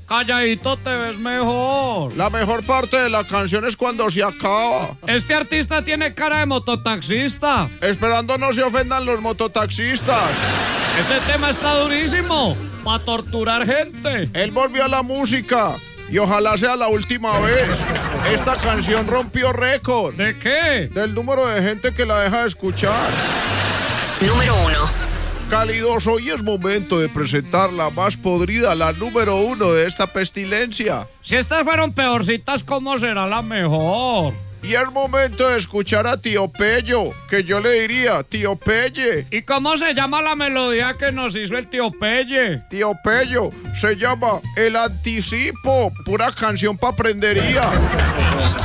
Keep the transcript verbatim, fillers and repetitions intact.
Calladito te ves mejor. La mejor parte de la canción es cuando se acaba. Este artista tiene cara de mototaxista. Esperando no se ofendan los mototaxistas. Ese tema está durísimo. Para torturar gente. Él volvió a la música. Y ojalá sea la última vez. Esta canción rompió récord. ¿De qué? Del número de gente que la deja de escuchar. Número uno. Cálidos, hoy es momento de presentar la más podrida, la número uno de esta pestilencia. Si estas fueron peorcitas, ¿cómo será la mejor? Y es momento de escuchar a Tío Pello, que yo le diría, Tío Pelle. ¿Y cómo se llama la melodía que nos hizo el tío Pelle? Tío Pello, se llama El Anticipo, pura canción pa' prendería.